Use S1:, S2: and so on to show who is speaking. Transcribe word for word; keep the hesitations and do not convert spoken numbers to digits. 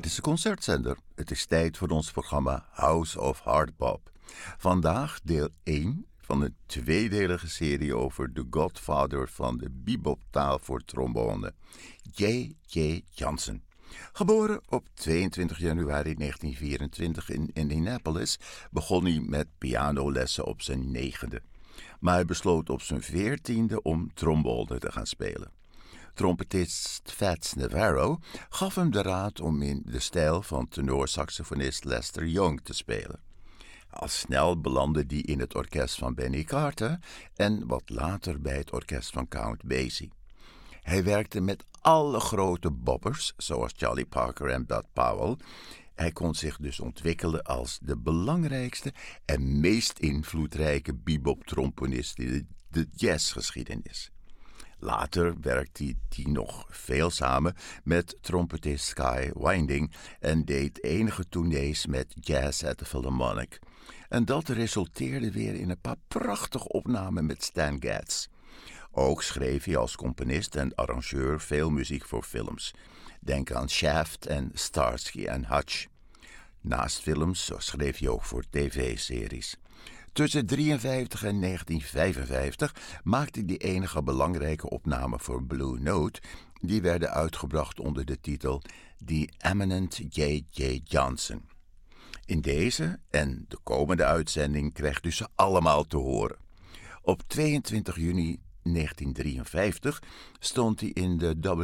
S1: Dit is de concertzender. Het is tijd voor ons programma House of Hardbop. Vandaag deel één van een tweedelige serie over de godfather van de beboptaal voor trombone, J J Jansen. Geboren op tweeëntwintig januari negentien vierentwintig in Indianapolis, begon hij met pianolessen op zijn negende. Maar hij besloot op zijn veertiende om trombone te gaan spelen. Trompetist Fats Navarro gaf hem de raad om in de stijl van tenorsaxofonist Lester Young te spelen. Al snel belandde hij in het orkest van Benny Carter en wat later bij het orkest van Count Basie. Hij werkte met alle grote boppers, zoals Charlie Parker en Bud Powell. Hij kon zich dus ontwikkelen als de belangrijkste en meest invloedrijke bebop-tromponist in de jazzgeschiedenis. Later werkte hij nog veel samen met trompetist Sky Winding en deed enige tournees met Jazz at the Philharmonic. En dat resulteerde weer in een paar prachtige opnamen met Stan Getz. Ook schreef hij als componist en arrangeur veel muziek voor films. Denk aan Shaft en Starsky and Hutch. Naast films schreef hij ook voor tv-series. Tussen negentien drieënvijftig en negentien vijfenvijftig maakte hij de enige belangrijke opname voor Blue Note. Die werden uitgebracht onder de titel The Eminent J J Jansen. In deze en de komende uitzending krijgt u ze allemaal te horen. Op tweeëntwintig juni negentien drieënvijftig stond hij in de